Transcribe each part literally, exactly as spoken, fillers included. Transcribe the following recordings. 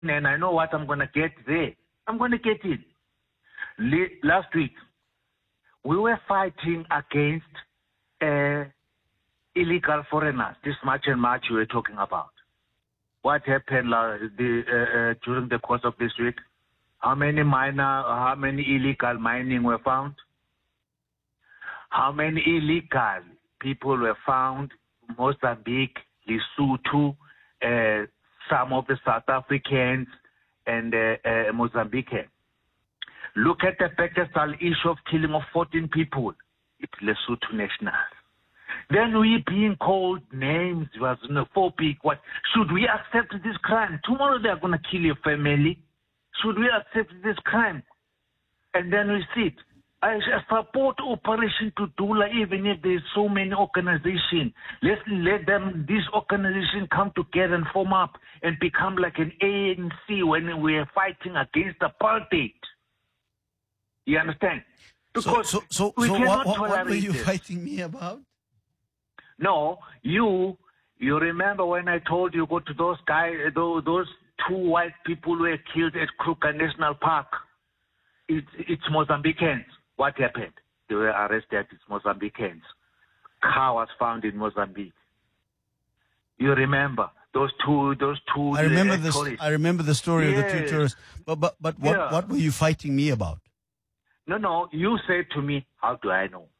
and I know what I'm going to get there. I'm going to get it. Le- last week, we were fighting against uh, illegal foreigners, this March and March you were talking about. What happened uh, the, uh, uh, during the course of this week? How many minor, how many illegal mining were found? How many illegal people were found? Mozambique, Lesotho, uh, some of the South Africans, and uh, uh, Mozambican. Look at the Pakistan issue of killing of fourteen people. It's Lesotho national. Then we being called names, was xenophobic. What should we accept this crime? Tomorrow they are going to kill your family. Should we accept this crime? And then we sit. I support Operation Tudula, even if there's so many organizations. Let's let them, this organization, come together and form up and become like an A N C when we are fighting against apartheid. You understand? Because so, so, so, we so cannot what, what, what were you this. fighting me about? No, you, you remember when I told you go to those guys, those, those two white people who were killed at Kruger National Park. It, it's Mozambicans. What happened? They were arrested. It's Mozambicans. Car was found in Mozambique. You remember those two? Those two. I remember uh, this. tourists. I remember the story yes. of the two tourists. But but but what yeah. what were you fighting me about? No, no. You said to me, "How do I know?"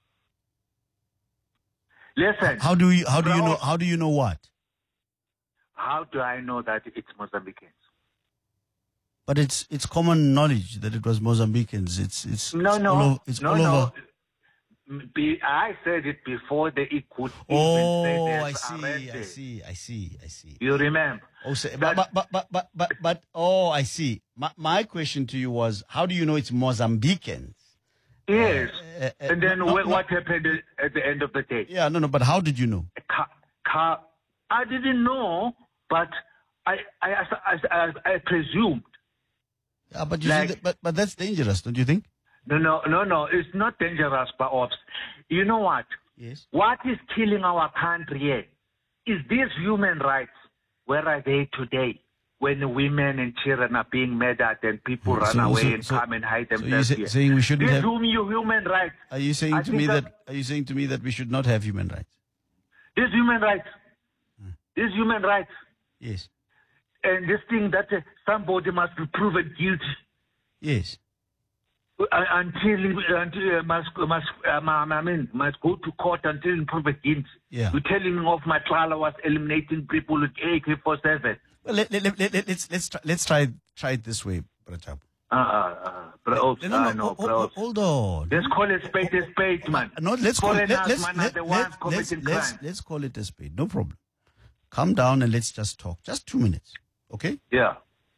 Listen. How do you how do you know bro, how do you know what? How do I know that it's Mozambicans? But it's it's common knowledge that it was Mozambicans. It's it's no it's no all over, it's no all no. over. Be, I said it before they could oh, even say I see, arrested. I see, I see, I see. You remember? Oh, so, but, but, but, but, but, but, but, oh, I see. My, my question to you was, how do you know it's Mozambicans? Yes. Uh, uh, uh, and then no, what, no, what happened at the end of the day? Yeah, no, no, but how did you know? Car, car, I didn't know, but I, I, I, I, I presumed. Yeah, but, you like, see that, but, but that's dangerous, don't you think? No, no, no, no. It's not dangerous, but ops. You know what? Yes. What is killing our country here is these human rights. Where are they today? When women and children are being murdered and people run so, away so, and so, come and hide so themselves you here. say, saying we shouldn't These have human rights. Are you saying I to me that, that? Are you saying to me that we should not have human rights? These human rights. Hmm. These human rights. Yes. And this thing that uh, somebody must be proven guilty. Yes. Until until uh, must must um, I mean must go to court until proven guilty. Yeah. You're telling me of my trial was eliminating people with A K forty-seven. Well, let, let, let, let, let's let's try, let's try try it this way, Brother. Uh, uh, uh, bro, no, no, no, uh, no, hold, bro. Hold on. Let's call it spade a spade, man. No, let's call it. Let, let's man, let, the let, let's let's, let's call it a spade. No problem. Calm down and let's just talk. Just two minutes, okay? Yeah.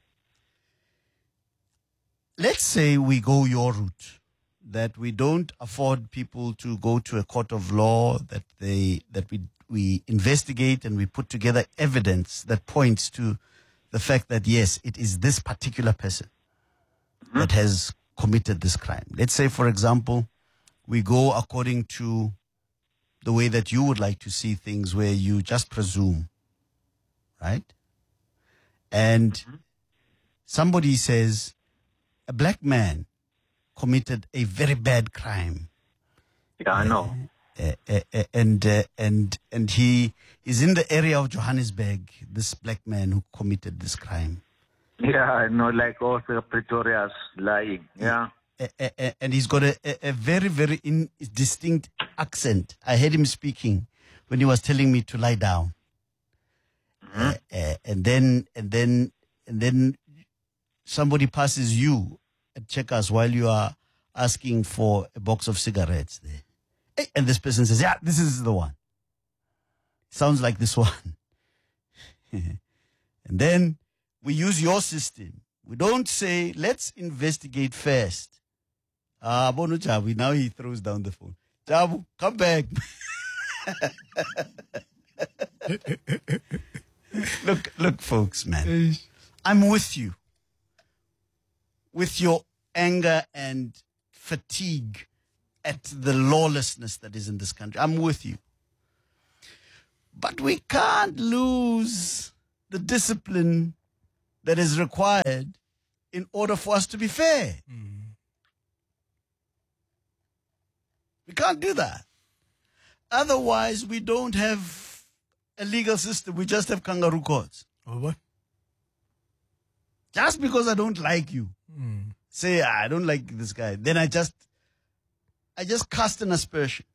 Let's say we go your route, that we don't afford people to go to a court of law, that they that we we investigate and we put together evidence that points to the fact that yes, it is this particular person mm-hmm. that has committed this crime. Let's say, for example, we go according to the way that you would like to see things, where you just presume, right? And mm-hmm. somebody says, a black man committed a very bad crime. Yeah, I know. Uh, uh, uh, and uh, and and he is in the area of Johannesburg. This black man who committed this crime. Yeah, I know. Like also Pretoria's lying. Yeah. Uh, uh, uh, and he's got a, a, a very very in, distinct accent. I heard him speaking when he was telling me to lie down. Mm-hmm. Uh, uh, and then and then and then. Somebody passes you at Checkers while you are asking for a box of cigarettes there. Hey, and this person says, yeah, this is the one. Sounds like this one. And then we use your system. We don't say, let's investigate first. Ah, Bono Jabu, now he throws down the phone. Jabu, come back. look, look, folks, man. I'm with you. With your anger and fatigue at the lawlessness that is in this country. I'm with you. But we can't lose the discipline that is required in order for us to be fair. Mm. We can't do that. Otherwise, we don't have a legal system. We just have kangaroo courts. Or what? Just because I don't like you, Mm. say I don't like this guy, then I just, I just cast an aspersion.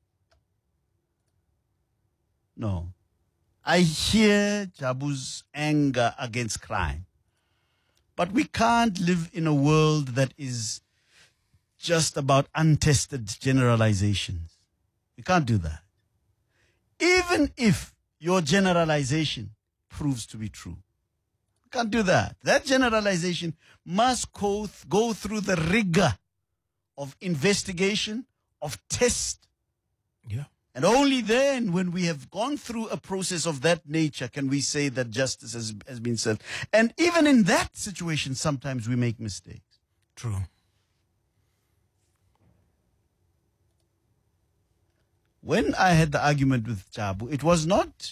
No. I hear Jabu's anger against crime. But we can't live in a world that is just about untested generalizations. We can't do that. Even if your generalization proves to be true. We can't do that. That generalization must go, th- go through the rigor of investigation, of test. Yeah. And only then, when we have gone through a process of that nature, can we say that justice has, has been served. And even in that situation, sometimes we make mistakes. True. When I had the argument with Jabu, it was not,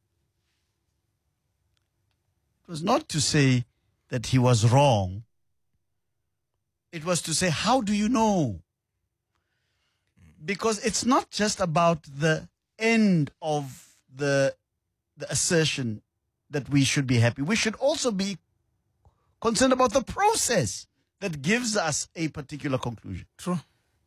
it was not to say that he was wrong. It was to say, how do you know? Because it's not just about the end of the, the assertion that we should be happy. We should also be concerned about the process that gives us a particular conclusion. True.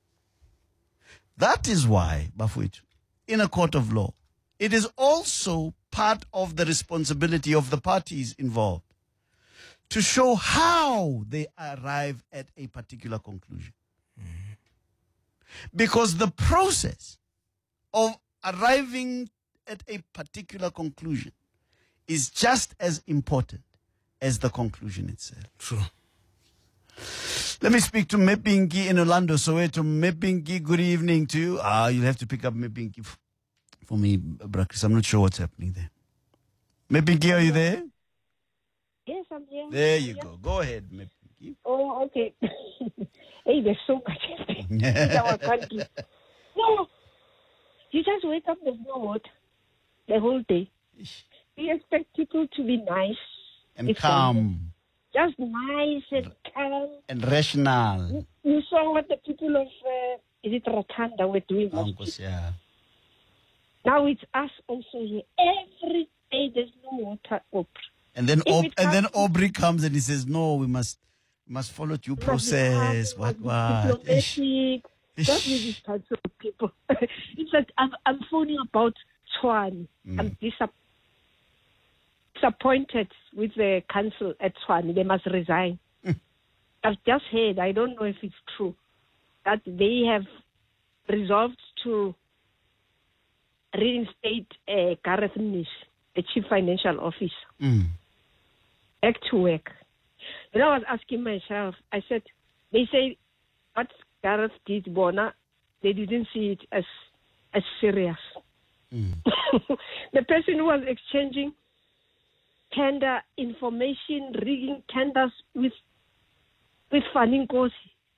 That is why, Bafowethu, in a court of law, it is also part of the responsibility of the parties involved to show how they arrive at a particular conclusion. Mm-hmm. Because the process of arriving at a particular conclusion is just as important as the conclusion itself. True. Let me speak to Mepinki in Orlando, Soweto. Mepinki, good evening to you. Ah, you'll have to pick up Mepinki f- for me, Brakris. I'm not sure what's happening there. Mepinki, are you there? Yes, I'm here. There you go. Go ahead, Mepinki. Oh, okay. Hey, there's so much happening in our country. No, you just wake up, there's no water the whole day. We expect people to be nice. And calm. Just nice and calm. And rational. You saw what the people of, uh, is it Ratanda were doing last week? Yeah. Now it's us also here. Every day there's no water. Aubrey. And then Ob- and then Aubrey comes and he says, no, we must we must follow due process. What, what? Diplomatic. Not with these types of people. It's like I'm, I'm phoning about Tshwane. Mm. I'm disappointed. disappointed with the council at Tshwane. They must resign. Mm. I've just heard, I don't know if it's true, that they have resolved to reinstate uh, Gareth Nish, the chief financial officer, mm. back to work. And I was asking myself, I said, they say what Gareth did, Bona, they didn't see it as, as serious. Mm. The person who was exchanging tender information, rigging tenders with with Fani Nkosi.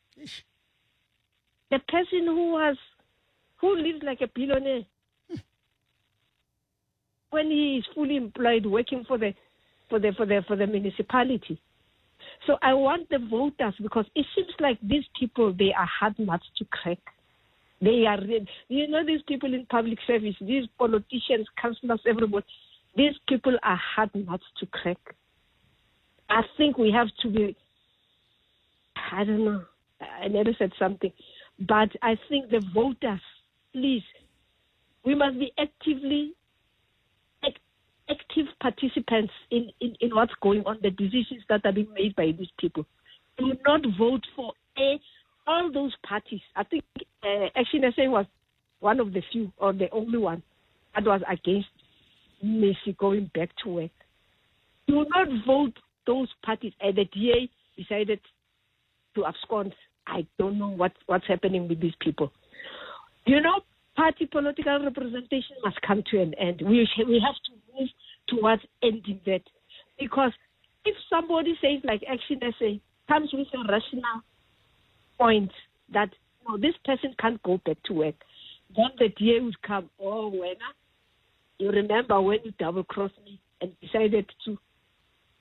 The person who was who lives like a billionaire hmm. when he is fully employed working for the for the for the for the municipality. So I want the voters, because it seems like these people, they are hard nuts to crack. They are, you know, these people in public service, these politicians, councillors, everybody. These people are hard nuts to crack. I think we have to be, I don't know, I never said something, but I think the voters, please, we must be actively, act, active participants in, in, in what's going on, the decisions that are being made by these people. Do not vote for a, all those parties. I think uh, Action S A was one of the few, or the only one, that was against Messi going back to work. Do not vote those parties. And the D A decided to abscond. I don't know what, what's happening with these people. You know, party political representation must come to an end. We, we have to move towards ending that. Because if somebody says, like Action S A, comes with a rational point that, no, this person can't go back to work, then the D A would come, oh, when you remember when you double-crossed me and decided to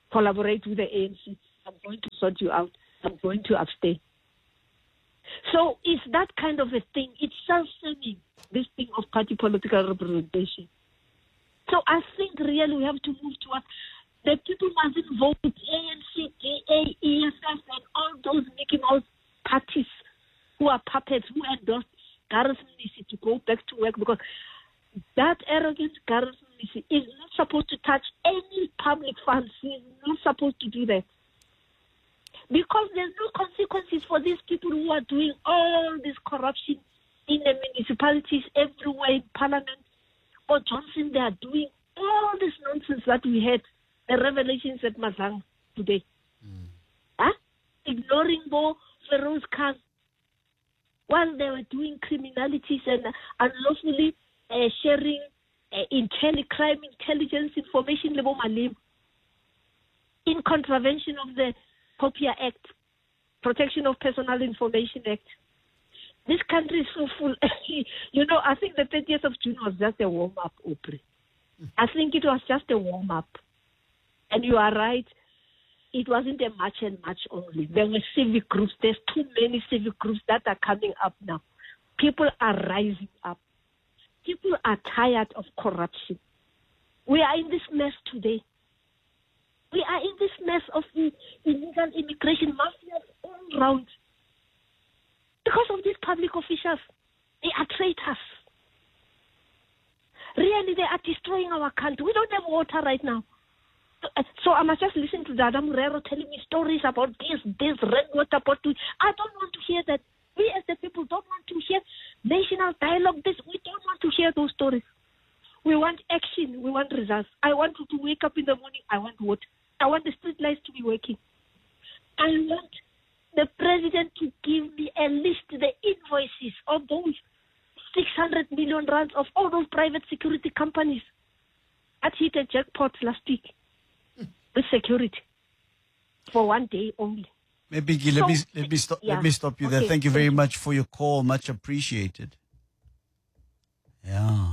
collaborate with the A N C. I'm going to sort you out. I'm going to abstain. So it's that kind of a thing. It's self-serving, this thing of party political representation. So I think really we have to move towards the people mustn't vote A N C, D A, E F F, and all those Mickey Mouse parties who are puppets, who endorsed Gareth Mnisi to go back to work, because that arrogant Gareth Mnisi is not supposed to touch any public funds. He is not supposed to do that. Because there's no consequences for these people who are doing all this corruption in the municipalities, everywhere in Parliament. Or Johnson, they are doing all this nonsense that we had, the revelations at Mazang today. Mm. Huh? Ignoring Bo Feroz Khan while they were doing criminalities and unlawfully uh, sharing uh, intelli- crime intelligence information in contravention of the POPIA Act, Protection of Personal Information Act. This country is so full. You know, I think the thirtieth of June was just a warm-up, Opry. I think it was just a warm-up. And you are right, it wasn't a march and march only. There were civic groups. There's too many civic groups that are coming up now. People are rising up. People are tired of corruption. We are in this mess today. We are in this mess of illegal immigration, mafias all around. Because of these public officials, they are traitors. Really, they are destroying our country. We don't have water right now. So, so I must just listen to Dada Murero telling me stories about this, this, rainwater bottle. I don't want to hear that. We as the people don't want to hear national dialogue. This, we don't want to hear those stories. We want action. We want results. I want to, to wake up in the morning. I want water. I want the street lights to be working. I want the president to give me a list, the invoices of those six hundred million rands of all those private security companies that hit a jackpot last week with security for one day only. Maybe let so, me let me stop yeah. let me stop you okay. there. Thank you very much for your call. Much appreciated. Yeah.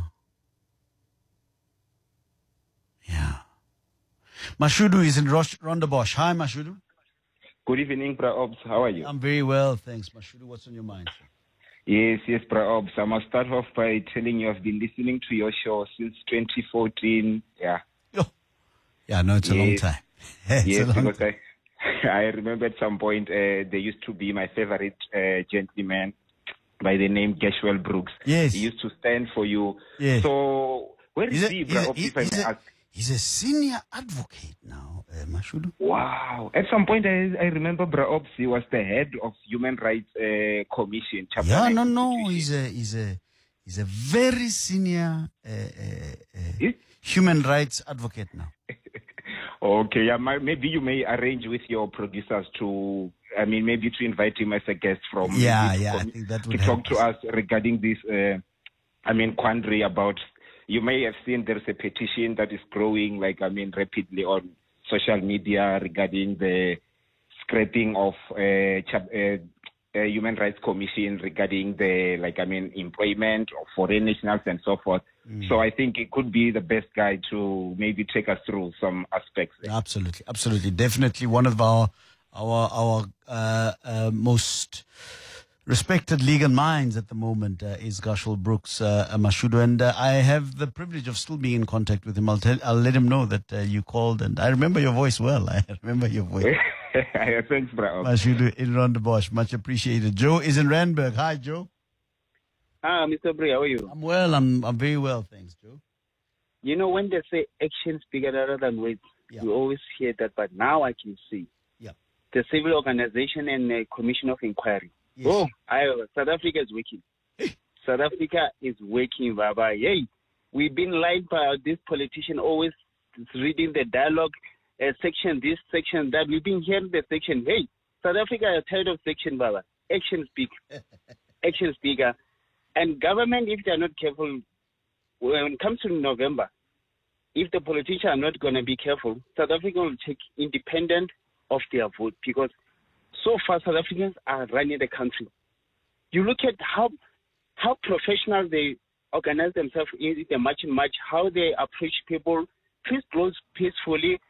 Yeah. Mashudu is in Rondebosch. Hi, Mashudu. Good evening, Bra Obs. How are you? I'm very well, thanks. Mashudu, what's on your mind? Yes, yes, Bra Obs. I must start off by telling you I've been listening to your show since twenty fourteen. Yeah. Oh. Yeah, no, it's yes. a long time. it's yes, a long because time. I, I remember at some point uh, there used to be my favorite uh, gentleman by the name Gershwell Brooks. Yes. He used to stand for you. Yes. So, where is he, Bra Obs, if I may ask? He's a senior advocate now, uh, Mashudu. Wow. At some point, I, I remember Bra Obs, he was the head of Human Rights uh, Commission. Chapter yeah, no, no. He's a, he's a, he's a very senior uh, uh, uh, human rights advocate now. Okay, yeah, my, maybe you may arrange with your producers to, I mean, maybe to invite him as a guest from. Yeah, yeah, I think that would to talk to us regarding this, uh, I mean, quandary about. You may have seen there's a petition that is growing, like, I mean, rapidly on social media regarding the scrapping of uh, chap- uh, uh, Human Rights Commission regarding the, like, I mean, employment of foreign nationals and so forth. Mm. So I think it could be the best guy to maybe take us through some aspects there. Absolutely, absolutely. Definitely one of our, our, our uh, uh, most respected legal minds at the moment uh, is Gershwell Brooks, uh, Mashudu, and uh, I have the privilege of still being in contact with him. I'll tell, I'll let him know that uh, you called, and I remember your voice well. I remember your voice. Thanks, bro. Mashudu in Rondebosch, much appreciated. Joe is in Randburg. Hi, Joe. Ah, Mister Bray, how are you? I'm well. I'm I'm very well, thanks, Joe. You know, when they say actions bigger rather than words, yeah. we always hear that, but now I can see. Yeah. The civil organization and the commission of inquiry. Yes. Oh, I, South Africa is working. South Africa is working, Baba. Hey, we've been lied by this politician always reading the dialogue, uh, section this, section that. We've been hearing the section. Hey, South Africa is tired of section, Baba. Action speak. Action speaker. And government, if they're not careful, when it comes to November, if the politicians are not going to be careful, South Africa will take independent of their vote, because so far South Africans are running the country. You look at how how professional they organize themselves in the march and march, how they approach people, peace close peacefully,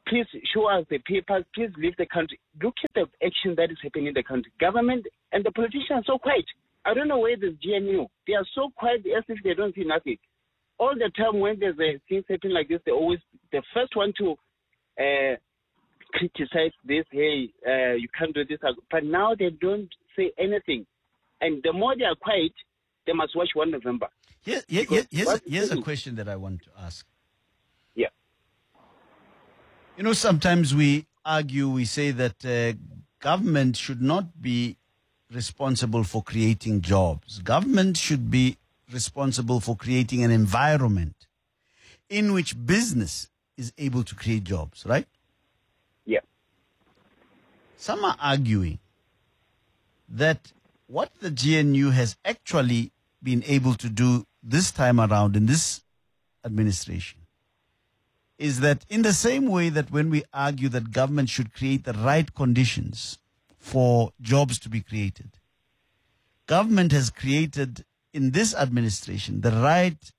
please show us the papers, please leave the country. Look at the action that is happening in the country. Government and the politicians are so quiet. I don't know where this G N U. They are so quiet as if they don't see nothing. All the time when there's a thing happening like this, they're always the first one to uh, criticize this. Hey, uh, you can't do this. But now they don't say anything. And the more they are quiet, they must watch one November. Here, here, here, here's, a, here's a question that I want to ask. Yeah. You know, sometimes we argue, we say that uh, government should not be responsible for creating jobs. Government should be responsible for creating an environment in which business is able to create jobs, right? Yeah. Some are arguing that what the G N U has actually been able to do this time around in this administration is that in the same way that when we argue that government should create the right conditions for jobs to be created, government has created in this administration the right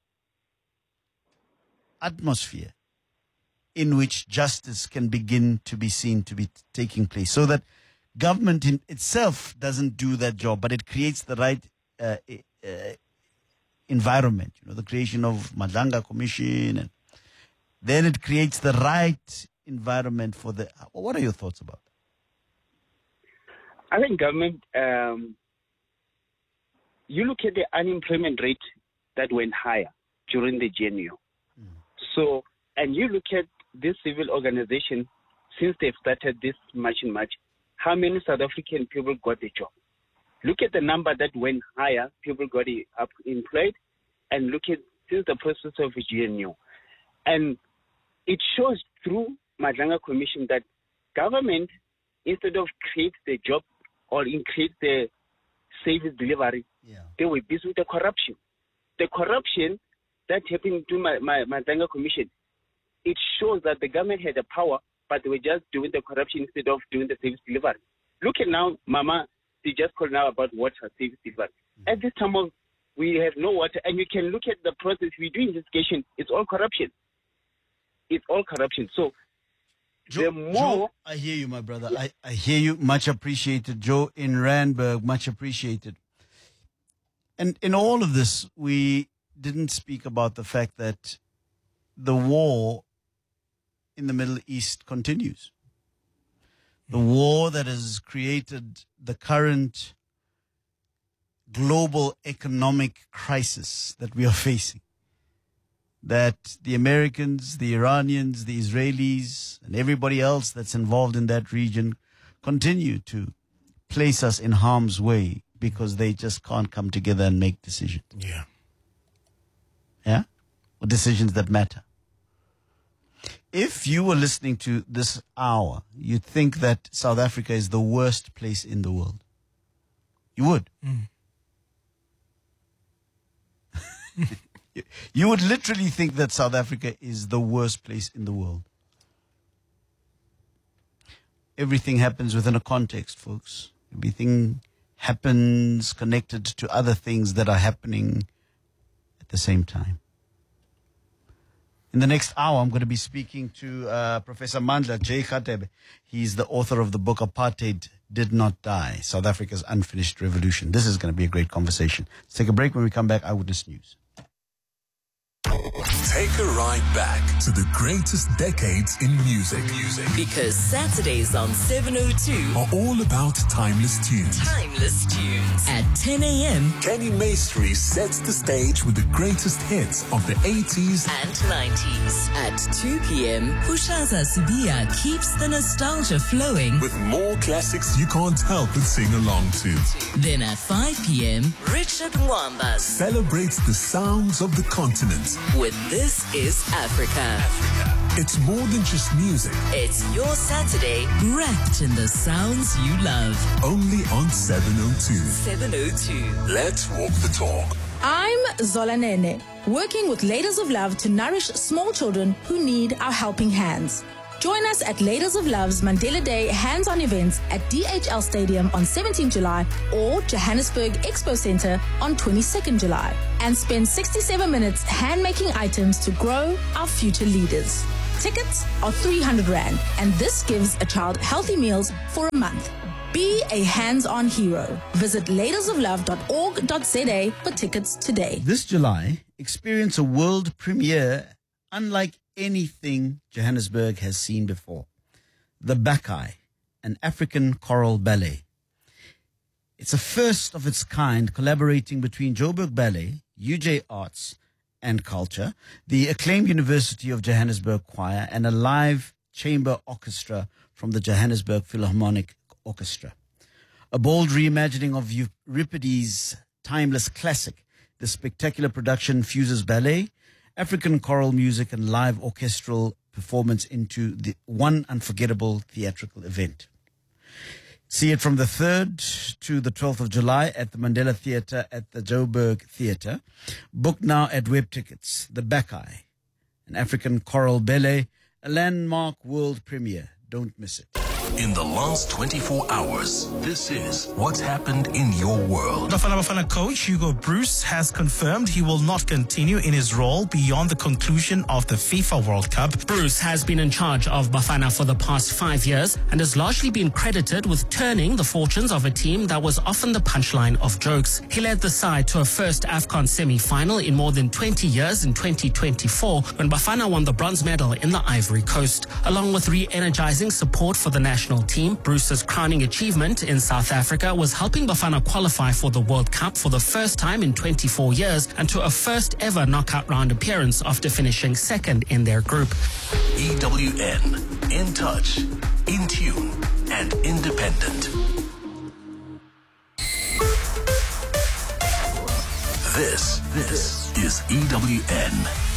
atmosphere in which justice can begin to be seen to be t- taking place, so that government in itself doesn't do that job, but it creates the right uh, uh, environment. You know, the creation of Madlanga Commission, and then it creates the right environment for the. What are your thoughts about that? I think government. Um, you look at the unemployment rate that went higher during the G N U. Mm. So, and you look at this civil organization since they've started this March in March. How many South African people got a job? Look at the number that went higher, people got up employed, and look at since the process of G N U. And it shows through Madlanga Commission that government, instead of create the job or increase the service delivery, yeah. they were busy with the corruption. The corruption that happened to my, my, Madlanga Commission, it shows that the government had the power, but they were just doing the corruption instead of doing the service delivery. Look at now, Mama, they just called now about water service delivery. Mm-hmm. At this time, of, we have no water, and you can look at the process we do investigation. It's all corruption. It's all corruption. So, Joe, the more... Joe, I hear you, my brother. I, I hear you. Much appreciated. Joe in Randburg, much appreciated. And in all of this, we didn't speak about the fact that the war in the Middle East continues. The war that has created the current global economic crisis that we are facing. That the Americans, the Iranians, the Israelis, and everybody else that's involved in that region continue to place us in harm's way because they just can't come together and make decisions. Yeah. Yeah? Or decisions that matter. If you were listening to this hour, you'd think that South Africa is the worst place in the world. You would. Mm. You would literally think that South Africa is the worst place in the world. Everything happens within a context, folks. Everything happens connected to other things that are happening at the same time. In the next hour, I'm going to be speaking to uh, Professor Mandla J. Khatebe. He's the author of the book Apartheid Did Not Die, South Africa's Unfinished Revolution. This is going to be a great conversation. Let's take a break. When we come back, Eyewitness News. Take a ride back to the greatest decades in music. Music. Because Saturdays on seven oh two are all about timeless tunes. Timeless tunes. At ten a.m. Kenny Maestri sets the stage with the greatest hits of the eighties and nineties. At two p.m. Pushaza Sibia keeps the nostalgia flowing with more classics you can't help but sing along to. Then at five p.m. Richard Mwamba celebrates the sounds of the continent with This Is Africa. Africa. It's more than just music. It's your Saturday wrapped in the sounds you love. Only on seven oh two. seven oh two. Let's walk the talk. I'm Zola Nene, working with Ladies of Love to nourish small children who need our helping hands. Join us at Ladies of Love's Mandela Day hands-on events at D H L Stadium on seventeenth of July or Johannesburg Expo Center on twenty-second of July and spend sixty-seven minutes hand-making items to grow our future leaders. Tickets are three hundred rand, and this gives a child healthy meals for a month. Be a hands-on hero. Visit ladles of love dot org dot za for tickets today. This July, experience a world premiere unlike anything Johannesburg has seen before. The Bacchae, an African choral ballet. It's a first of its kind collaborating between Joburg Ballet, U J Arts and Culture, the acclaimed University of Johannesburg Choir, and a live chamber orchestra from the Johannesburg Philharmonic Orchestra. A bold reimagining of Euripides' timeless classic, the spectacular production fuses ballet, African choral music, and live orchestral performance into the one unforgettable theatrical event. See it from the third to the twelfth of July at the Mandela Theatre at the Joburg Theatre. Book now at Web Tickets. The Bacchae, an African choral ballet, a landmark world premiere. Don't miss it. In the last twenty-four hours, this is what's happened in your world. Bafana Bafana coach Hugo Broos has confirmed he will not continue in his role beyond the conclusion of the FIFA World Cup. Broos has been in charge of Bafana for the past five years and has largely been credited with turning the fortunes of a team that was often the punchline of jokes. He led the side to a first AFCON semi-final in more than twenty years in twenty twenty-four when Bafana won the bronze medal in the Ivory Coast. Along with re-energizing support for the national team, Bruce's crowning achievement in South Africa was helping Bafana qualify for the World Cup for the first time in twenty-four years and to a first ever knockout round appearance after finishing second in their group. E W N, in touch, in tune, and independent. This, this is E W N.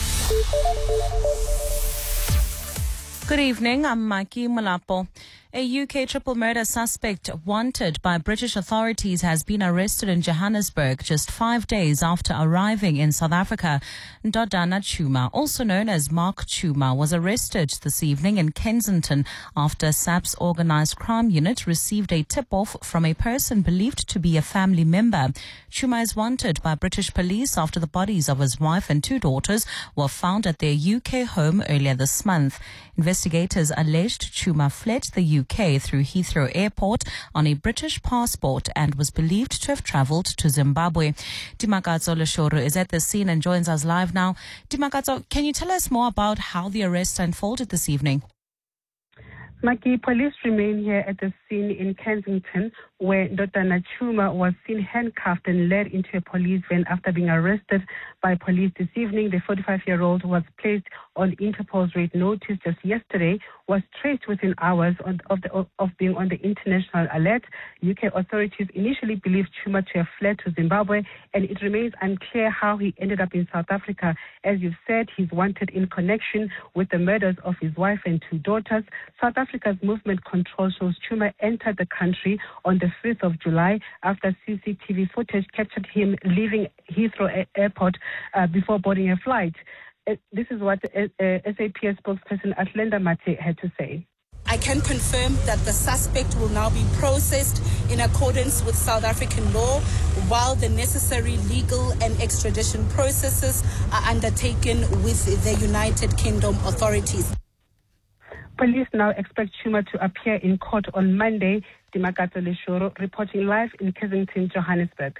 Good evening, I'm Maki Malapo. A U K triple murder suspect wanted by British authorities has been arrested in Johannesburg just five days after arriving in South Africa. Ndodana Chuma, also known as Mark Chuma, was arrested this evening in Kensington after S A P's organised crime unit received a tip-off from a person believed to be a family member. Chuma is wanted by British police after the bodies of his wife and two daughters were found at their U K home earlier this month. Investigators alleged Chuma fled the U K through Heathrow Airport on a British passport and was believed to have travelled to Zimbabwe. Dimakatso Leshoro is at the scene and joins us live now. Dimakatso, can you tell us more about how the arrest unfolded this evening? Maki, police remain here at the scene in Kensington, where Ndodana Chuma was seen handcuffed and led into a police van after being arrested by police this evening. The forty-five-year-old was placed on Interpol's red notice just yesterday, was traced within hours on, of, the, of being on the international alert. U K authorities initially believed Chuma to have fled to Zimbabwe, and it remains unclear how he ended up in South Africa. As you've said, he's wanted in connection with the murders of his wife and two daughters. South Africa's movement control shows Chuma entered the country on the fifth of July after C C T V footage captured him leaving Heathrow Airport uh, before boarding a flight. Uh, this is what uh, uh, S A P S spokesperson Atlenda Mate had to say. I can confirm that the suspect will now be processed in accordance with South African law while the necessary legal and extradition processes are undertaken with the United Kingdom authorities. Police now expect Chuma to appear in court on Monday. Dimakato Leshoro reporting live in Kensington, Johannesburg.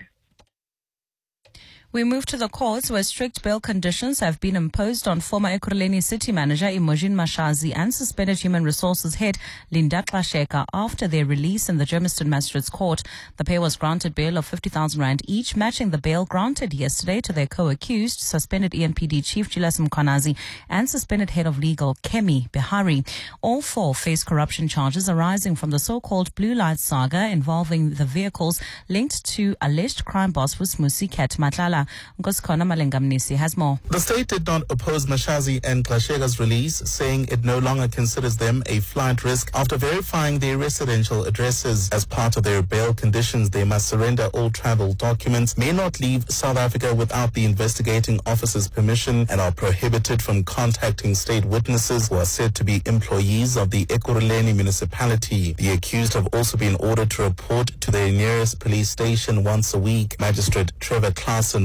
We move to the courts where strict bail conditions have been imposed on former Ekurhuleni City Manager Imogen Mashazi and suspended Human Resources Head Linda Xasheka after their release in the Germiston Magistrates Court. The pair was granted bail of fifty thousand rand each, matching the bail granted yesterday to their co-accused, suspended E N P D Chief Julius Mkhwanazi and suspended Head of Legal Kemi Bihari. All four face corruption charges arising from the so-called Blue Light saga involving the vehicles linked to alleged crime boss Vusimuzi Cat Matlala. Ngosikona Malengamnisi has more. The state did not oppose Mashazi and Xasheka's release, saying it no longer considers them a flight risk after verifying their residential addresses. As part of their bail conditions, they must surrender all travel documents, may not leave South Africa without the investigating officer's permission, and are prohibited from contacting state witnesses who are said to be employees of the Ekurhuleni municipality. The accused have also been ordered to report to their nearest police station once a week. Magistrate Trevor Claassen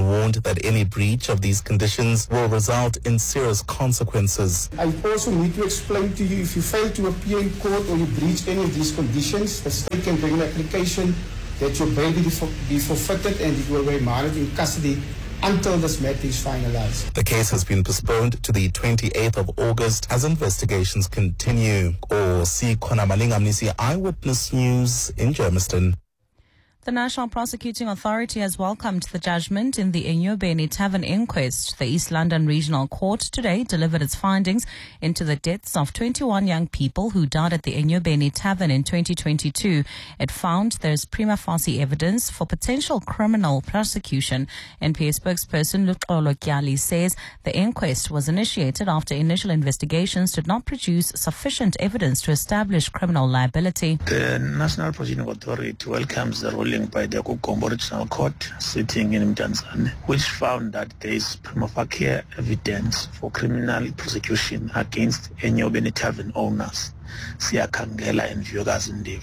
warned that any breach of these conditions will result in serious consequences. I also need to explain to you, if you fail to appear in court or you breach any of these conditions, the state can bring an application that your bail be, for, be forfeited and it will be remanded in custody until this matter is finalized. The case has been postponed to the twenty-eighth of August as investigations continue. Or see Kona Malingamnisi, Eyewitness News in Germiston. The National Prosecuting Authority has welcomed the judgment in the Enyobeni Tavern inquest. The East London Regional Court today delivered its findings into the deaths of twenty-one young people who died at the Enyobeni Tavern in twenty twenty-two. It found there's prima facie evidence for potential criminal prosecution. N P A spokesperson Luxolo Kyali says the inquest was initiated after initial investigations did not produce sufficient evidence to establish criminal liability. The National Prosecuting Authority welcomes the ruling by the Kukombo Regional Court sitting in Mdantsane, which found that there is prima facie evidence for criminal prosecution against Enyobeni Tavern owners, Siakangela and Vyogas Ndiv.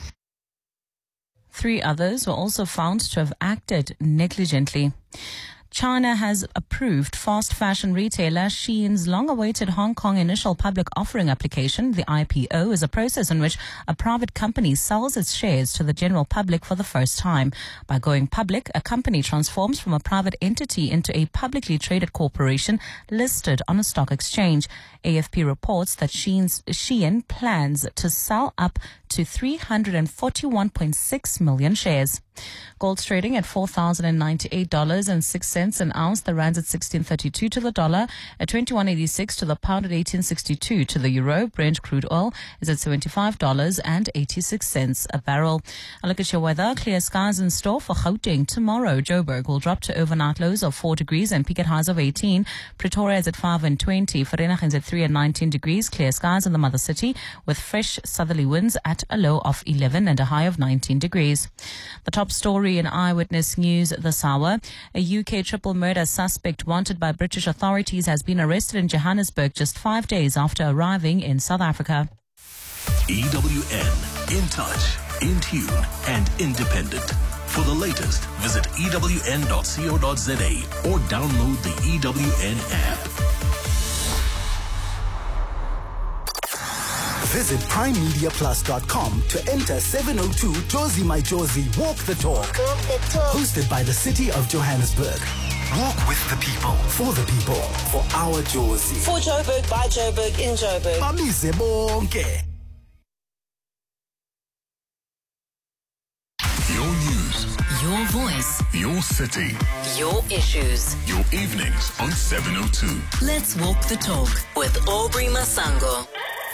Three others were also found to have acted negligently. China has approved fast fashion retailer Shein's long-awaited Hong Kong initial public offering application. The I P O is a process in which a private company sells its shares to the general public for the first time. By going public, a company transforms from a private entity into a publicly traded corporation listed on a stock exchange. A F P reports that Shein's, Shein plans to sell up to three hundred forty-one point six million shares. Gold trading at four thousand ninety-eight dollars and six cents an ounce. The rand's at sixteen thirty-two to the dollar, at twenty-one eighty-six to the pound, at eighteen sixty-two to the euro. Brent crude oil is at seventy-five dollars and eighty-six cents a barrel. A look at your weather. Clear skies in store for Gauteng tomorrow. Joburg will drop to overnight lows of four degrees and peak at highs of eighteen. Pretoria is at five and twenty. Vereeniging is at three and nineteen degrees. Clear skies in the mother city with fresh southerly winds at a low of eleven and a high of nineteen degrees. The top story in Eyewitness News this hour. A U K triple murder suspect wanted by British authorities has been arrested in Johannesburg just five days after arriving in South Africa. E W N, in touch, in tune, and independent. For the latest, visit E W N dot co dot za or download the E W N app. Visit prime media plus dot com to enter seven oh two Jozi My Jozi Walk the Talk. Walk the Talk. Hosted by the City of Johannesburg. Walk with the people, for the people, for our Jozi. For Joburg, by Joburg, in Joburg. Bamise bonke. Your news. Your voice. Your city. Your issues. Your evenings on seven oh two. Let's walk the talk with Aubrey Masango.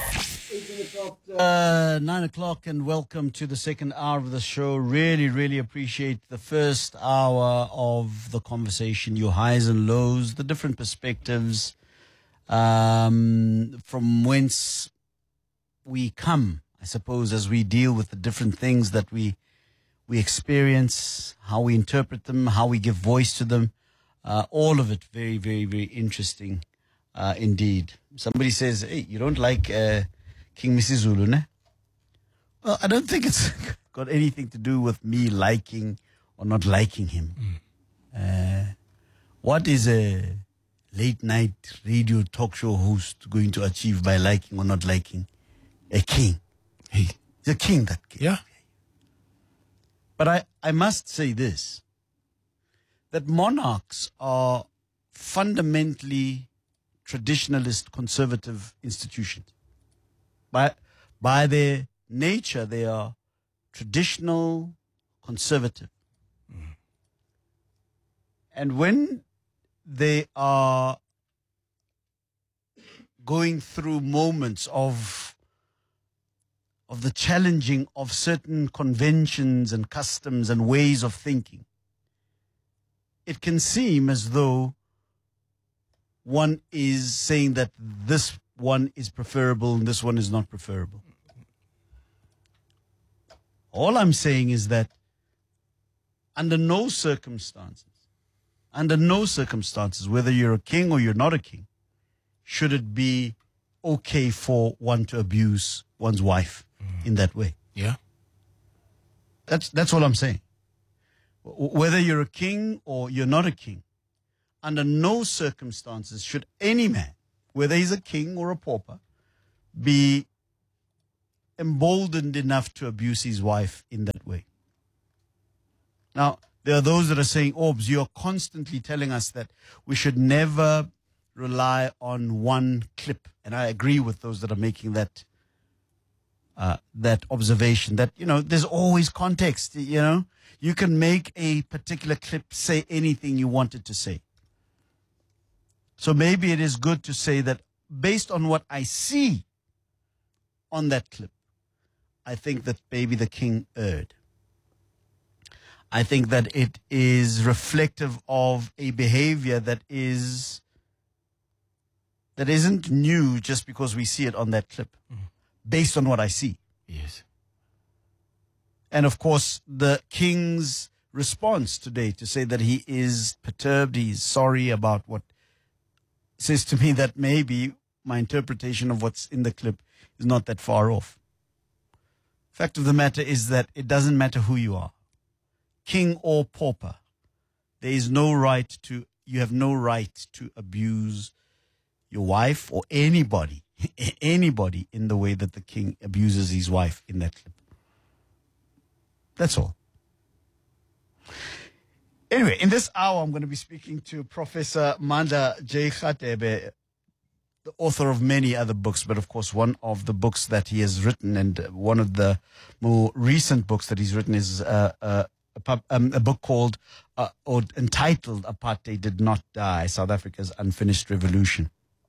Uh, nine o'clock and welcome to the second hour of the show. Really, really appreciate the first hour of the conversation, your highs and lows, the different perspectives, um, from whence we come, I suppose, as we deal with the different things that we we experience, how we interpret them, how we give voice to them. Uh, all of it very, very, very interesting uh, indeed. Somebody says, hey, you don't like... Uh, King Misizulu, ne? Well, I don't think it's got anything to do with me liking or not liking him. Mm. Uh, what is a late night radio talk show host going to achieve by liking or not liking a king? Hey, he's a king, that king. Yeah. But I, I must say this, that monarchs are fundamentally traditionalist, conservative institutions. By, by their nature, they are traditional, conservative. Mm. And when they are going through moments of, of the challenging of certain conventions and customs and ways of thinking, it can seem as though one is saying that this one is preferable and this one is not preferable. All I'm saying is that under no circumstances, under no circumstances, whether you're a king or you're not a king, should it be okay for one to abuse one's wife mm. in that way. Yeah. That's, that's all I'm saying. Whether you're a king or you're not a king, under no circumstances should any man, whether he's a king or a pauper, be emboldened enough to abuse his wife in that way. Now, there are those that are saying, Orbs, you're constantly telling us that we should never rely on one clip. And I agree with those that are making that uh, that observation that, you know, there's always context, you know. You can make a particular clip say anything you want it to say. So maybe it is good to say that based on what I see on that clip, I think that maybe the king erred. I think that it is reflective of a behavior that is that isn't new just because we see it on that clip, mm. based on what I see. Yes. And of course, the king's response today to say that he is perturbed, he's sorry about what, says to me that maybe my interpretation of what's in the clip is not that far off. Fact of the matter is that it doesn't matter who you are, king or pauper. There is no right to, you have no right to abuse your wife or anybody, anybody in the way that the king abuses his wife in that clip. That's all. Anyway, in this hour, I'm going to be speaking to Professor Mandla J. Radebe, the author of many other books, but of course one of the books that he has written, and one of the more recent books that he's written is uh, uh, a, pub, um, a book called, uh, or entitled, Apartheid Did Not Die, South Africa's Unfinished Revolution.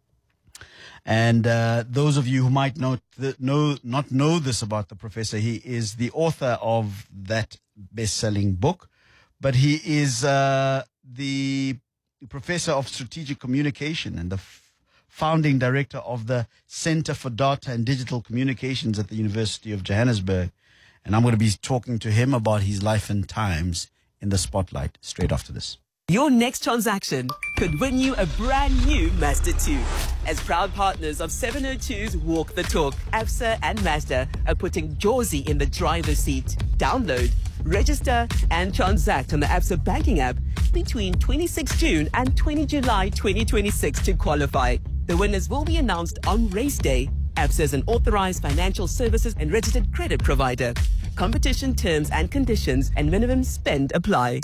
And uh, those of you who might not know, not know this about the professor, he is the author of that best-selling book, but he is uh, the professor of strategic communication and the f- founding director of the Center for Data and Digital Communications at the University of Johannesburg. And I'm going to be talking to him about his life and times in the spotlight straight after this. Your next transaction could win you a brand new Mazda two. As proud partners of seven oh two's Walk the Talk, Absa and Mazda are putting Jorzy in the driver's seat. Download, register and transact on the Absa banking app between twenty-sixth of June and twentieth of July twenty twenty-six to qualify. The winners will be announced on race day. Absa is an authorized financial services and registered credit provider. Competition terms and conditions and minimum spend apply.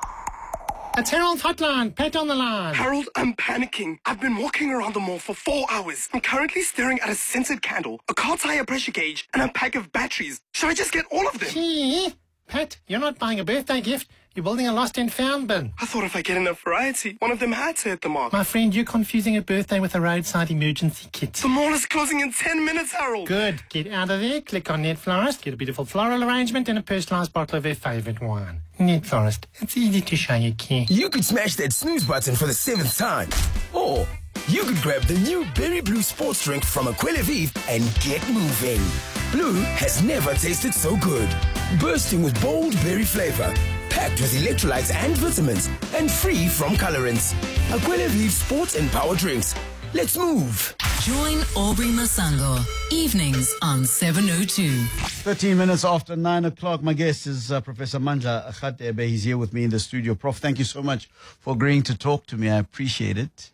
It's Harold's hotline. Pat on the line. Harold, I'm panicking. I've been walking around the mall for four hours. I'm currently staring at a scented candle, a car tire pressure gauge, and a pack of batteries. Should I just get all of them? Gee, Pat, you're not buying a birthday gift. You're building a lost and found bin. I thought if I get enough variety, one of them had to hit the mark. My friend, you're confusing a birthday with a roadside emergency kit. The mall is closing in ten minutes, Harold. Good. Get out of there, click on Net Florist, get a beautiful floral arrangement and a personalised bottle of their favourite wine. Net Florist. It's easy to show you care. You could smash that snooze button for the seventh time. Or you could grab the new Berry Blue sports drink from Aquila Vive and get moving. Blue has never tasted so good. Bursting with bold berry flavour. Packed with electrolytes and vitamins. And free from colorants. Aquila Vive sports and power drinks. Let's move. Join Aubrey Masango. Evenings on seven oh two. thirteen minutes after nine o'clock. My guest is uh, Professor Mandla Radebe. He's here with me in the studio. Prof, thank you so much for agreeing to talk to me. I appreciate it.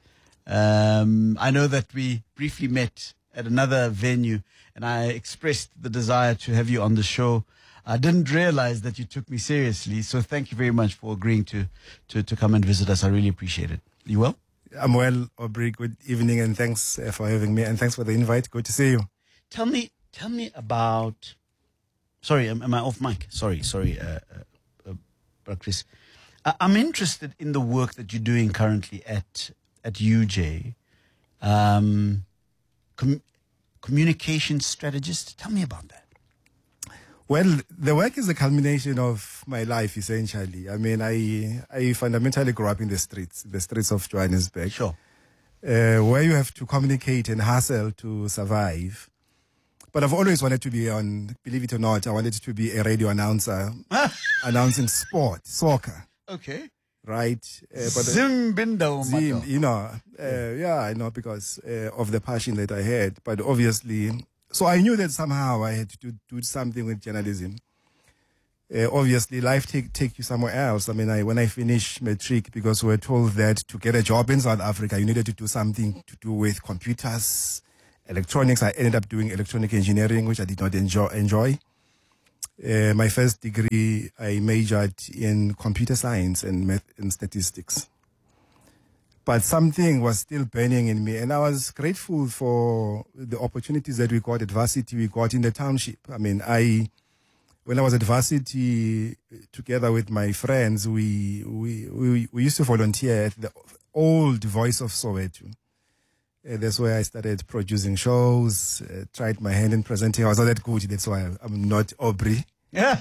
Um, I know that we briefly met at another venue, and I expressed the desire to have you on the show. I didn't realize that you took me seriously, so thank you very much for agreeing to, to, to come and visit us. I really appreciate it. You well? I'm well, Aubrey. Good evening, and thanks for having me, and thanks for the invite. Good to see you. Tell me, tell me about. Sorry, am, am I off mic? Sorry, sorry, uh, uh, uh, Chris. I, I'm interested in the work that you're doing currently at at U J. Um, com- communication strategist. Tell me about that. Well, the work is a culmination of my life, essentially. I mean, I I fundamentally grew up in the streets, the streets of Johannesburg. Sure. Uh, where you have to communicate and hustle to survive. But I've always wanted to be on, believe it or not, I wanted to be a radio announcer, announcing sport, soccer. Okay. Right. Uh, but Zimbindo, Zim, you know, uh, yeah, I know, because uh, of the passion that I had. But obviously, so I knew that somehow I had to do something with journalism. uh, obviously life take take you somewhere else. I mean, I, when I finished matric, because we were told that to get a job in South Africa, you needed to do something to do with computers, electronics. I ended up doing electronic engineering, which I did not enjoy. enjoy. Uh, my first degree, I majored in computer science and math and statistics. But something was still burning in me, and I was grateful for the opportunities that we got at varsity, we got in the township. I mean, I, when I was at varsity, together with my friends, we we we, we used to volunteer at the old Voice of Soweto. Uh, that's where I started producing shows, uh, tried my hand in presenting. I was not that good, that's why I'm not Aubrey. Yeah.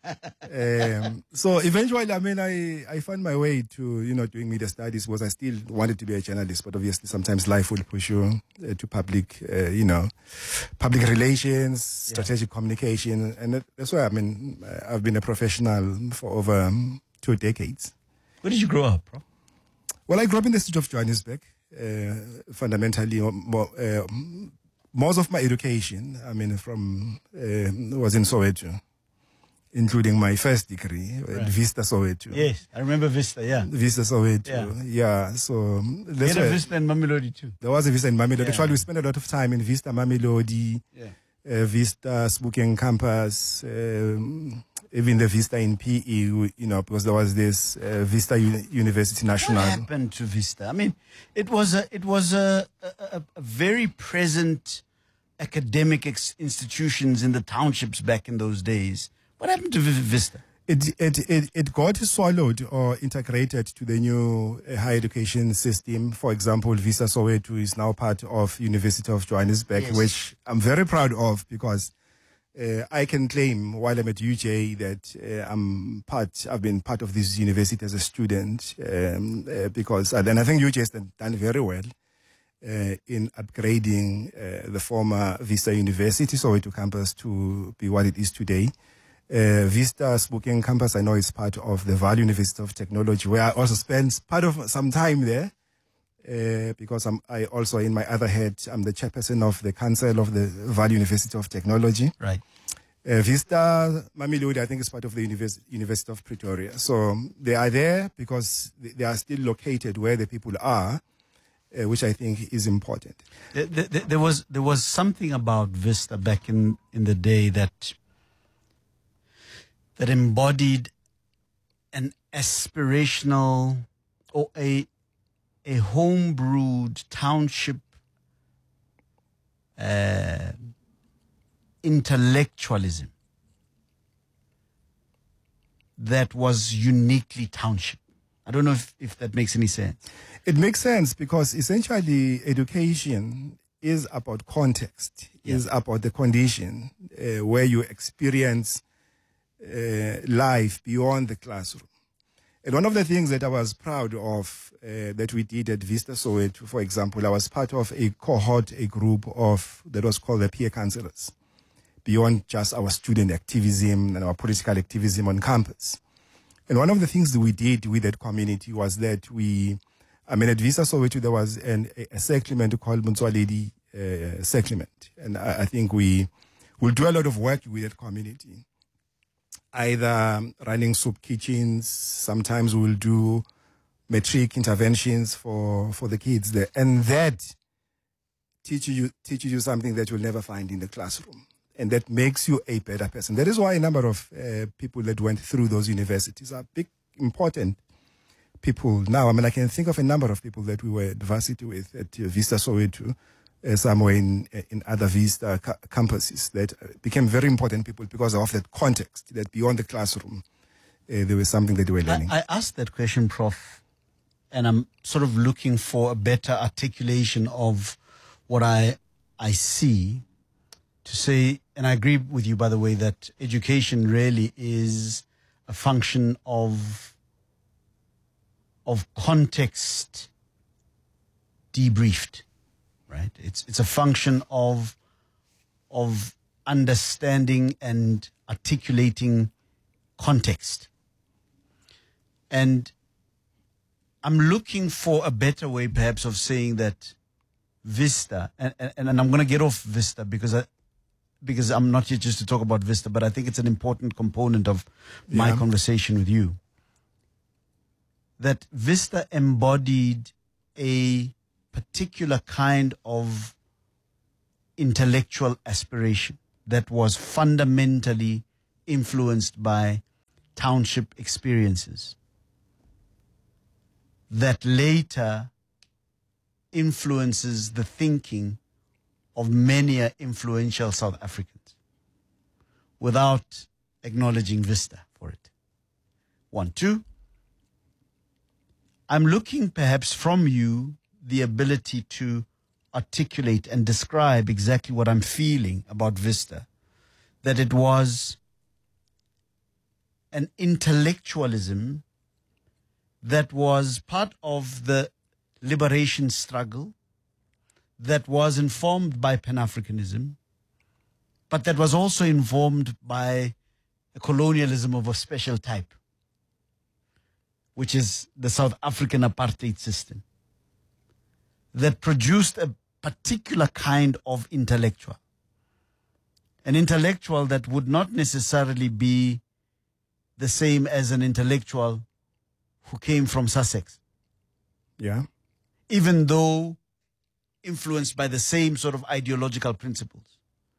um, so eventually, I mean, I, I found my way to, you know, doing media studies because I still wanted to be a journalist, but obviously sometimes life will push you uh, to public, uh, you know, public relations, strategic yeah. communication. And that, that's why, I mean, I've been a professional for over um, two decades. Where did you grow up, bro? Well, I grew up in the city of Johannesburg. Uh, fundamentally, more, uh, most of my education, I mean, from uh, was in Soweto, including my first degree right. at Vista Soweto. Yes, I remember Vista. Yeah, Vista Soweto. Yeah, yeah so that's why, a Vista in Mamelodi too. There was a Vista in Mamelodi. Yeah. Actually, we spent a lot of time in Vista Mamelodi, yeah. uh, Vista Spokane campus. Um, Even the Vista in P E, you know, because there was this uh, Vista Uni- University National. What happened to Vista? I mean, it was a it was a a, a very present academic ex- institutions in the townships back in those days. What happened to v- Vista? It it it it got swallowed or integrated to the new uh, higher education system. For example, Vista Soweto is now part of University of Johannesburg, yes. which I'm very proud of because. Uh, I can claim while I'm at U J that uh, I'm part, I've been part of this university as a student um, uh, because, uh, and I think U J has done very well uh, in upgrading uh, the former Vista University Soweto campus to be what it is today. Uh, Vista Spokane campus, I know is part of the Vaal University of Technology, where I also spent part of some time there. Uh, because I'm, I also, in my other head, I'm the chairperson of the council of the Vaal University of Technology. Right. Uh, Vista Mamelodi, I think, is part of the Univers- University of Pretoria. So they are there because they are still located where the people are, uh, which I think is important. There, there, there was there was something about Vista back in, in the day that that embodied an aspirational or a a home-brewed township uh, intellectualism that was uniquely township. I don't know if, if that makes any sense. It makes sense because essentially education is about context, yeah. is about the condition uh, where you experience uh, life beyond the classroom. And one of the things that I was proud of uh, that we did at Vista Soweto, for example, I was part of a cohort, a group of that was called the peer counselors, beyond just our student activism and our political activism on campus. And one of the things that we did with that community was that we, I mean, at Vista Soweto, there was an, a, a settlement called Munswaledi uh, settlement. And I, I think we will do a lot of work with that community. Either running soup kitchens, sometimes we'll do matric interventions for, for the kids there. And that teaches you, teaches you something that you'll never find in the classroom. And that makes you a better person. That is why a number of uh, people that went through those universities are big, important people now. I mean, I can think of a number of people that we were at varsity with at uh, Vista Soweto, Uh, somewhere in in other Vista ca- campuses that became very important people because of that context, that beyond the classroom, uh, there was something that they were learning. I, I asked that question, Professor, and I'm sort of looking for a better articulation of what I I see to say, and I agree with you, by the way, that education really is a function of of context debriefed. Right. It's it's a function of of understanding and articulating context. And I'm looking for a better way, perhaps, of saying that Vista, and, and, and I'm going to get off Vista because I, because I'm not here just to talk about Vista, but I think it's an important component of my Yeah. conversation with you, that Vista embodied a particular kind of intellectual aspiration that was fundamentally influenced by township experiences that later influences the thinking of many influential South Africans without acknowledging Vista for it. One, two, I'm looking perhaps from you the ability to articulate and describe exactly what I'm feeling about Vista, that it was an intellectualism that was part of the liberation struggle, that was informed by Pan-Africanism, but that was also informed by a colonialism of a special type, which is the South African apartheid system, that produced a particular kind of intellectual. An intellectual that would not necessarily be the same as an intellectual who came from Sussex. Yeah. Even though influenced by the same sort of ideological principles.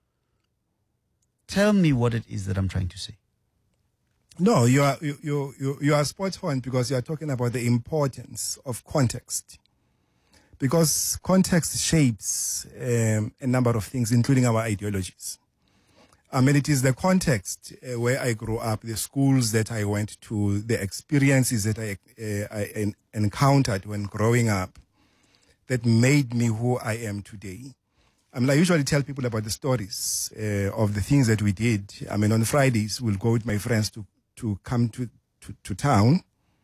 Tell me what it is that I'm trying to say. No, you are you you you, you are spot on, because you are talking about the importance of context. Because context shapes um, a number of things, including our ideologies. I mean, it is the context uh, where I grew up, the schools that I went to, the experiences that I, uh, I en- encountered when growing up, that made me who I am today. I mean, I usually tell people about the stories uh, of the things that we did. I mean, on Fridays, we'll go with my friends to, to come to, to, to town,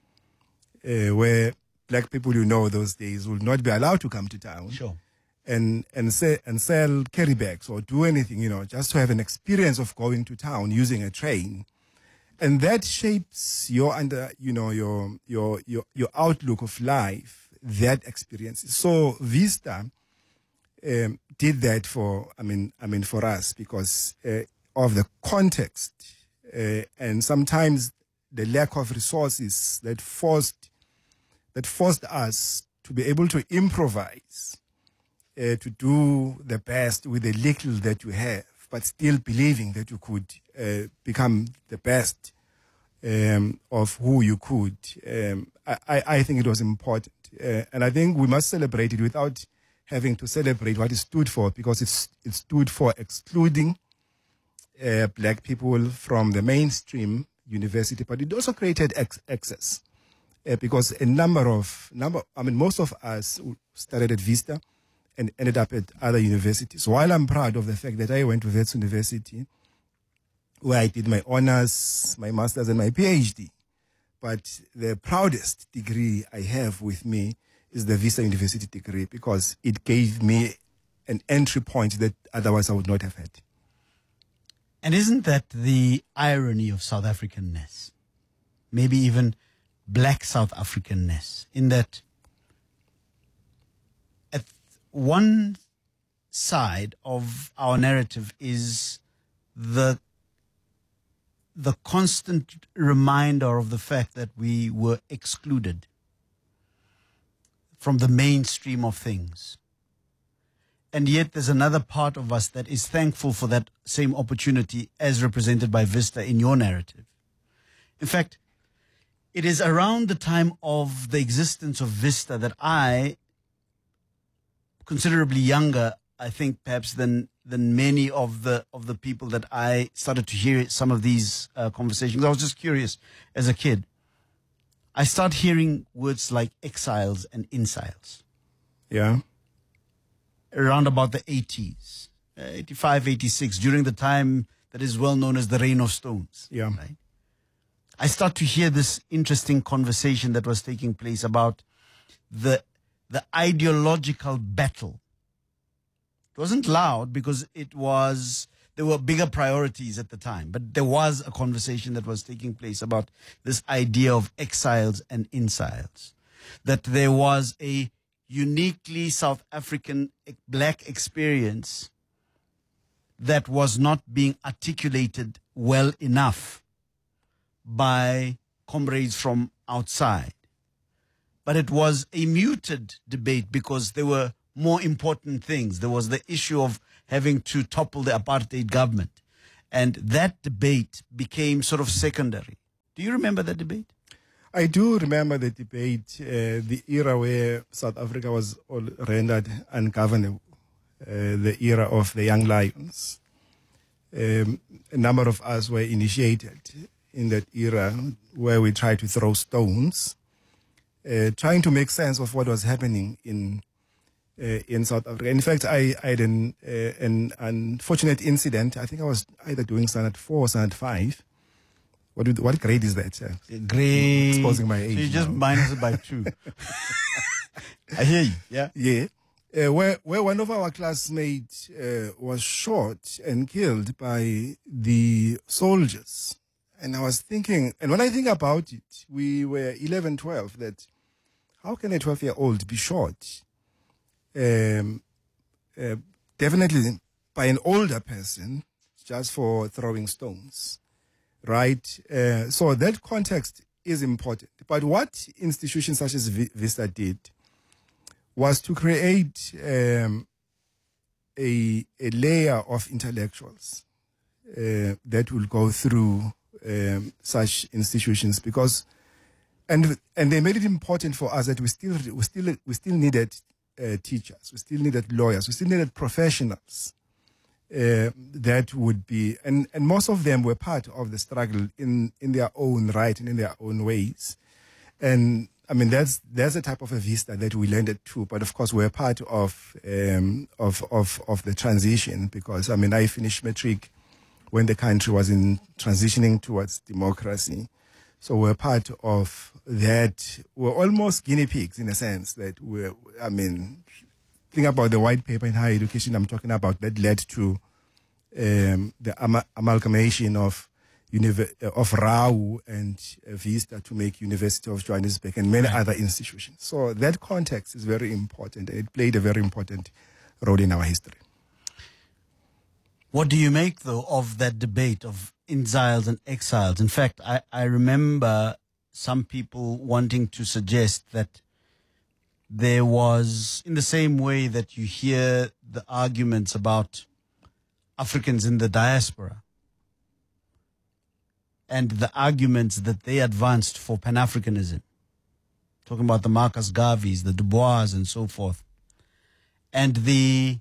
uh, where black people, you know, those days will not be allowed to come to town. Sure. And and say, and sell carry bags or do anything, you know, just to have an experience of going to town using a train. And that shapes your under, you know, your your your your outlook of life, that experience. So Vista um, did that for, I mean, I mean for us, because uh, of the context uh, and sometimes the lack of resources that forced that forced us to be able to improvise, uh, to do the best with the little that you have, but still believing that you could uh, become the best um, of who you could. Um, I, I think it was important. Uh, and I think we must celebrate it without having to celebrate what it stood for, because it's, it stood for excluding uh, black people from the mainstream university, but it also created ex- access. Uh, because a number of, number, I mean, most of us started at Vista and ended up at other universities. While I'm proud of the fact that I went to Wits University, where I did my honors, my master's, and my PhD. But the proudest degree I have with me is the Vista University degree, because it gave me an entry point that otherwise I would not have had. And isn't that the irony of South Africanness? Maybe even black South Africanness, in that at one side of our narrative is the the constant reminder of the fact that we were excluded from the mainstream of things. And yet there's another part of us that is thankful for that same opportunity as represented by Vista in your narrative. In fact, it is around the time of the existence of Vista that I, considerably younger, I think perhaps than than many of the of the people that I started to hear some of these uh, conversations. I was just curious as a kid. I start hearing words like exiles and inciles. Yeah. Around about the eighties, uh, eighty-five, eighty-six, during the time that is well known as the Reign of Stones. Yeah. Right? I start to hear this interesting conversation that was taking place about the the ideological battle. It wasn't loud because it was, there were bigger priorities at the time, but there was a conversation that was taking place about this idea of exiles and inciles. That there was a uniquely South African black experience that was not being articulated well enough by comrades from outside. But it was a muted debate because there were more important things. There was the issue of having to topple the apartheid government. And that debate became sort of secondary. Do you remember that debate? I do remember the debate, uh, the era where South Africa was all rendered ungovernable, uh, the era of the Young Lions. Um, a number of us were initiated in that era where we tried to throw stones, uh, trying to make sense of what was happening in uh, in South Africa. In fact, I, I had an, uh, an unfortunate incident. I think I was either doing standard four or standard five. What, do, what grade is that? Uh, grade. Exposing my age. So you just now. minus it by two. I hear you. Yeah. Yeah. Uh, where, where one of our classmates uh, was shot and killed by the soldiers. And I was thinking, and when I think about it, we were eleven, twelve, that how can a twelve-year-old be shot? Um, uh, definitely by an older person, just for throwing stones, right? Uh, so that context is important. But what institutions such as V- Vista did was to create um, a, a layer of intellectuals uh, that will go through um, such institutions, because and and they made it important for us that we still we still we still needed uh, teachers, we still needed lawyers, we still needed professionals uh, that would be and and most of them were part of the struggle in in their own right and in their own ways. And I mean, that's that's a type of a vista that we landed to, but of course we're part of um, of of of the transition, because I mean I finished matric when the country was in transitioning towards democracy, so we're part of that. We're almost guinea pigs in a sense that we're. I mean, think about the white paper in higher education I'm talking about that led to um, the ama- amalgamation of. Univ- of R A U and uh, Vista to make University of Johannesburg and many other institutions. So that context is very important. It played a very important role in our history. What do you make, though, of that debate of exiles and exiles? In fact, I, I remember some people wanting to suggest that there was, in the same way that you hear the arguments about Africans in the diaspora, and the arguments that they advanced for Pan-Africanism, talking about the Marcus Garveys, the Du Bois, and so forth, and the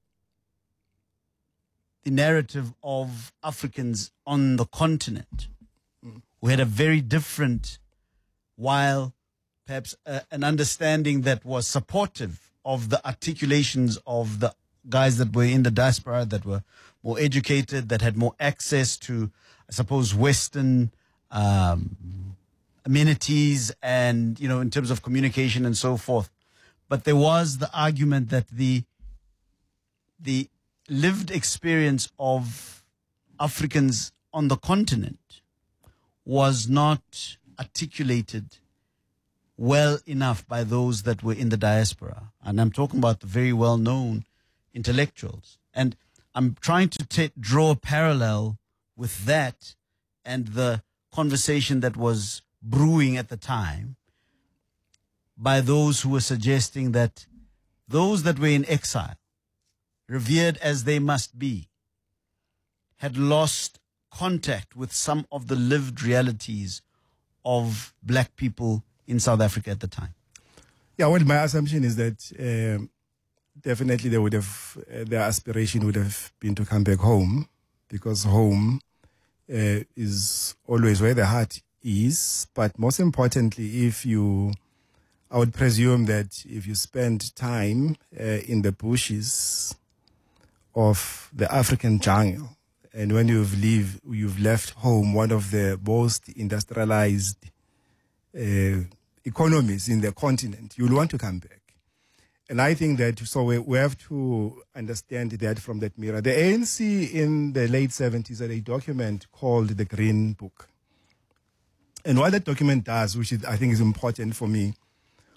the narrative of Africans on the continent, mm. who had a very different, while perhaps uh, an understanding that was supportive of the articulations of the guys that were in the diaspora, that were more educated, that had more access to, I suppose, Western um, amenities and, you know, in terms of communication and so forth. But there was the argument that the the lived experience of Africans on the continent was not articulated well enough by those that were in the diaspora. And I'm talking about the very well-known intellectuals. And I'm trying to t- draw a parallel with that and the conversation that was brewing at the time by those who were suggesting that those that were in exile, revered as they must be, had lost contact with some of the lived realities of black people in South Africa at the time. Yeah, well, my assumption is that um, definitely they would have, uh, their aspiration would have been to come back home, because home uh, is always where the heart is. But most importantly, if you, I would presume that if you spend time uh, in the bushes of the African jungle, and when you've leave, you've left home, one of the most industrialized uh, economies in the continent, you'll want to come back. And I think that, so we, we have to understand that from that mirror. The A N C in the late seventies had a document called the Green Book. And what that document does, which is, I think is important for me,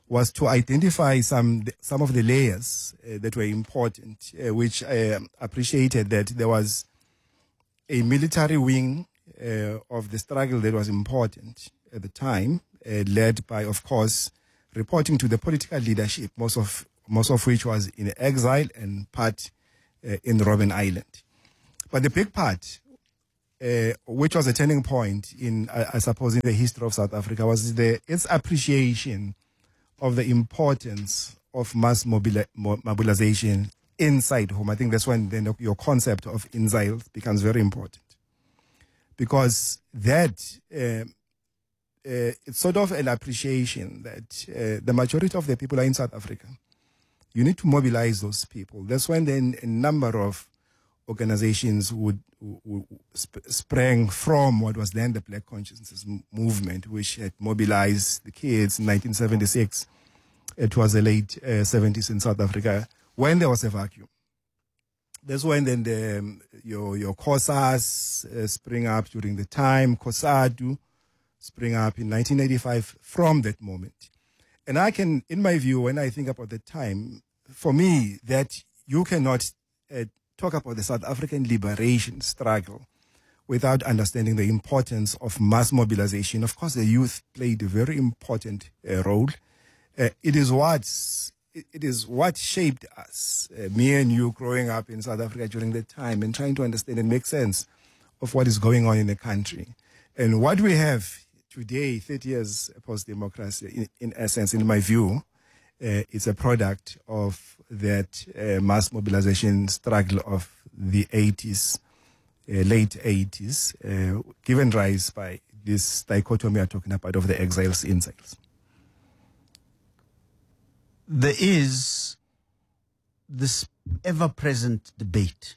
was to identify some some of the layers uh, that were important, uh, which I um, appreciated that there was a military wing uh, of the struggle that was important at the time, uh, led by, of course, reporting to the political leadership, most of most of which was in exile and part uh, in Robben Island. But the big part, uh, which was a turning point in, I, I suppose, in the history of South Africa, was the its appreciation of the importance of mass mobili- mobilization inside home. I think that's when then your concept of exile becomes very important, because that uh, uh, it's sort of an appreciation that uh, the majority of the people are in South Africa. You need to mobilize those people. That's when then a number of organizations would, would sp- sprang from what was then the Black Consciousness movement, which had mobilized the kids in nineteen seventy-six. It was the late uh, seventies in South Africa, when there was a vacuum. That's when then the, um, your your COSAS uh, spring up during the time, COSATU spring up in nineteen eighty-five from that moment. And I can, in my view, when I think about the time, for me, that you cannot uh, talk about the South African liberation struggle without understanding the importance of mass mobilization. Of course, the youth played a very important uh, role. Uh, it is what it is what shaped us, uh, me and you, growing up in South Africa during that time and trying to understand and make sense of what is going on in the country. And what we have today, thirty years post-democracy, in, in essence, in my view, uh, is a product of that uh, mass mobilization struggle of the eighties, uh, late eighties, uh, given rise by this dichotomy we are talking about of the exiles, insiles. There is this ever-present debate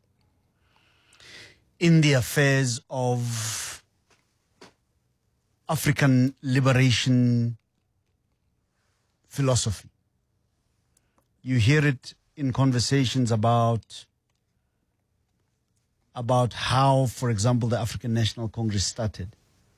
in the affairs of African liberation philosophy. You hear it in conversations about, about how, for example, the African National Congress started,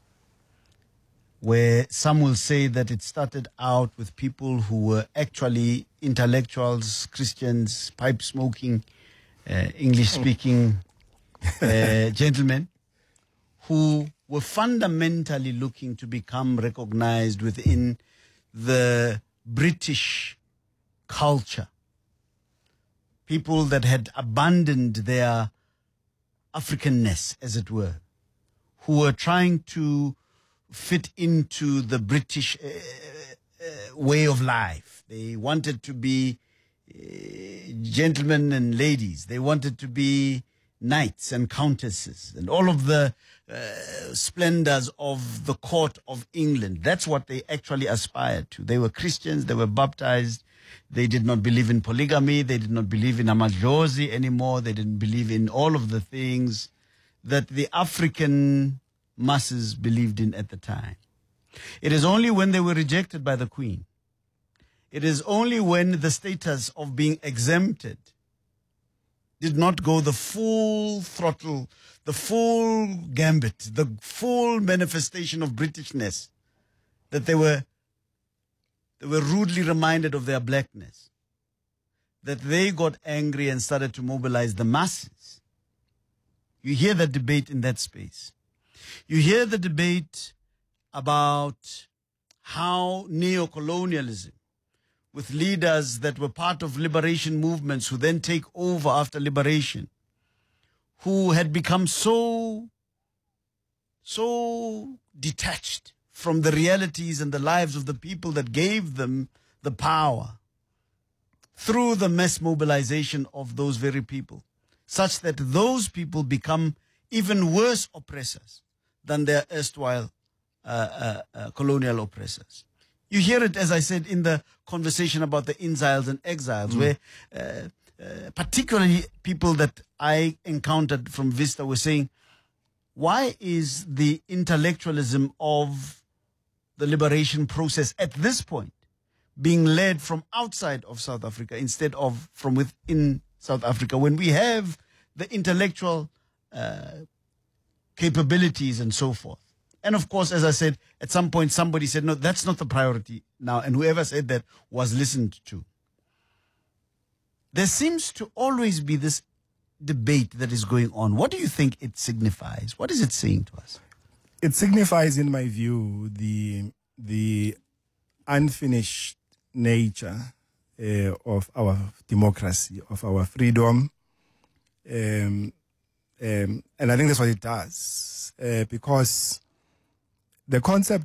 where some will say that it started out with people who were actually intellectuals, Christians, pipe-smoking, uh, English-speaking uh, gentlemen who were fundamentally looking to become recognized within the British culture. People that had abandoned their Africanness, as it were, who were trying to fit into the British uh, uh, way of life. They wanted to be uh, gentlemen and ladies. They wanted to be knights and countesses and all of the uh, splendors of the court of England. That's what they actually aspired to. They were Christians. They were baptized. They did not believe in polygamy. They did not believe in amadlozi anymore. They didn't believe in all of the things that the African masses believed in at the time. It is only when they were rejected by the Queen, it is only when the status of being exempted did not go the full throttle, the full gambit, the full manifestation of Britishness, that they were, they were rudely reminded of their blackness, that they got angry and started to mobilize the masses. You hear that debate in that space. You hear the debate about how neo-colonialism, with leaders that were part of liberation movements who then take over after liberation, who had become so, so detached from the realities and the lives of the people that gave them the power through the mass mobilization of those very people, such that those people become even worse oppressors than their erstwhile uh, uh, uh, colonial oppressors. You hear it, as I said, in the conversation about the exiles and exiles, mm. where uh, uh, particularly people that I encountered from Vista were saying, why is the intellectualism of the liberation process at this point being led from outside of South Africa instead of from within South Africa, when we have the intellectual uh, capabilities and so forth? And of course, as I said, at some point somebody said, no, that's not the priority now. And whoever said that was listened to. There seems to always be this debate that is going on. What do you think it signifies? What is it saying to us? It signifies, in my view, the the unfinished nature uh, of our democracy, of our freedom. Um, um, and I think that's what it does. Uh, because the concept